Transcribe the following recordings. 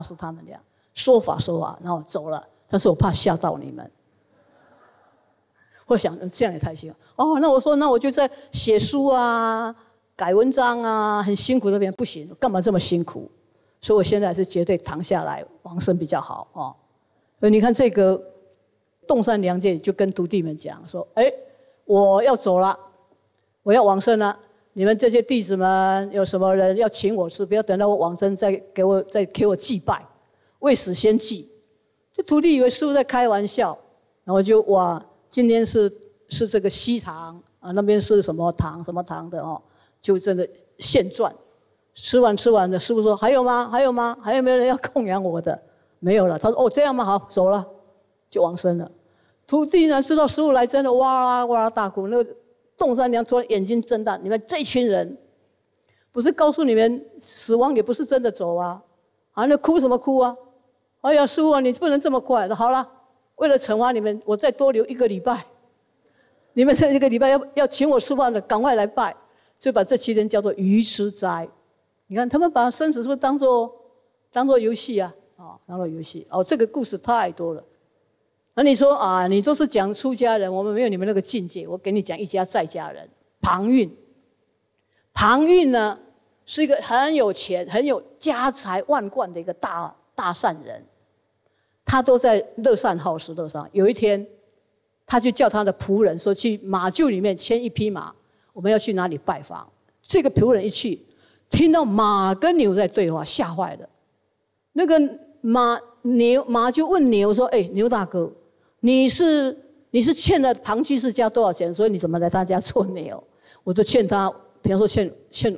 诉他们这样说法，然后走了。但是我怕吓到你们。我想这样也太辛苦哦。那我说，那我就在写书啊、改文章啊，很辛苦那边不行，干嘛这么辛苦？所以我现在是绝对躺下来往生比较好哦。所以你看这个洞山良介就跟徒弟们讲说：“哎，我要走了，我要往生了。你们这些弟子们有什么人要请我吃？不要等到我往生再给我祭拜，未死先祭。”这徒弟以为师父在开玩笑，然后就哇。今天是这个西堂啊，那边是什么堂什么堂的哦，就真的现赚。吃完的，师父说还有吗？还有吗？还有没有人要供养我的？没有了。他说哦这样吗？好，走了，就往生了。徒弟呢知道师父来，真的哇啦哇啦大哭。那个洞山娘突然眼睛睁大，你们这群人，不是告诉你们死亡也不是真的走啊？啊，那哭什么哭啊？哎呀，师父啊，你不能这么快。好了。为了惩罚你们，我再多留1个礼拜。你们这1个礼拜要请我吃饭的，赶快来拜。所以把这7天叫做愚痴斋。你看他们把生死是不是当作游戏啊？当作游戏。这个故事太多了。那你说啊，你都是讲出家人，我们没有你们那个境界。我给你讲一家在家人，庞蕴。庞蕴呢是一个很有钱、很有家财万贯的一个大善人。他都在乐善好施乐善。有一天，他就叫他的仆人说：“去马厩里面牵1匹马，我们要去哪里拜访？”这个仆人一去，听到马跟牛在对话，吓坏了。那个马就问牛说：“哎，牛大哥，你是欠了庞居士家多少钱？所以你怎么来他家做牛？”我就欠他，比方说欠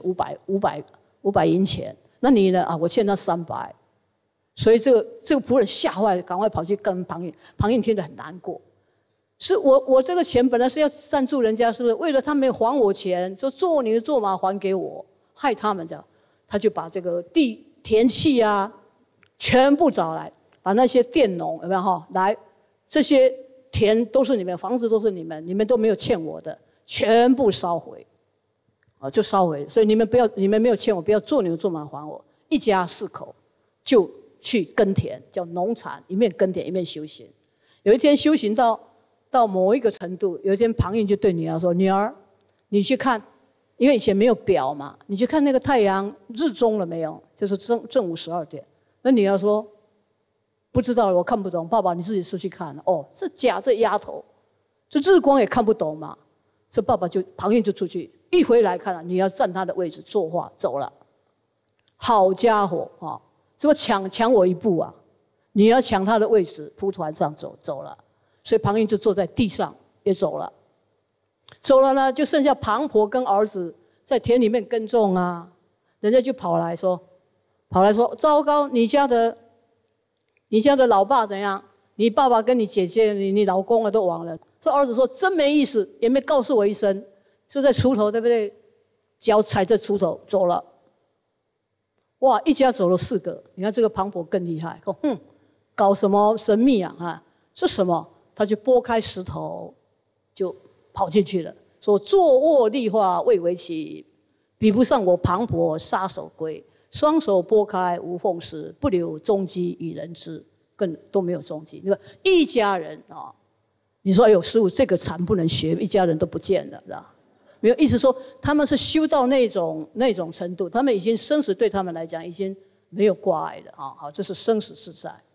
500银钱。那你呢？啊，我欠他300。所以这个仆人吓坏了，赶快跑去跟庞蕴。庞蕴听得很难过，是我这个钱本来是要赞助人家，是不是？为了他没有还我钱，说做牛做马还给我，害他们这样，他就把这个田契啊全部找来，把那些佃农有没有哈来，这些田都是你们，房子都是你们都没有欠我的，全部烧毁，就烧毁。所以你们没有欠我，不要做牛做马还我。一家4口就去耕田，叫农产，一面耕田一面修行。有一天修行到某一个程度，有一天庞蕴就对女儿说：“女儿，你去看，因为以前没有表嘛，你去看那个太阳日中了没有？就是正午12点。”那女儿说：“不知道了，我看不懂。爸爸，你自己出去看。”哦，这丫头，这日光也看不懂嘛。这庞蕴就出去，一回来看了，女儿占他的位置作画走了。好家伙啊！怎么抢我一步啊？你要抢他的位置，蒲团上走了，所以庞蕴就坐在地上也走了。走了呢，就剩下庞婆跟儿子在田里面耕种啊。人家就跑来说，糟糕，你家的老爸怎样？你爸爸跟你姐姐、你老公都亡了。这儿子说真没意思，也没告诉我一声，就在锄头对不对？脚踩着锄头走了。哇，一家走了4个，你看这个庞婆更厉害，说搞什么神秘啊？是什么？他就拨开石头，就跑进去了，说坐卧立化未为奇，比不上我庞婆杀手龟，双手拨开无缝时，不留踪迹与人知，更都没有踪迹。你说一家人啊，你说哎呦，师父这个禅不能学，一家人都不见了，是吧？没有意思说他们是修到那种程度，他们已经生死对他们来讲已经没有挂碍了啊。好，这是生死自在。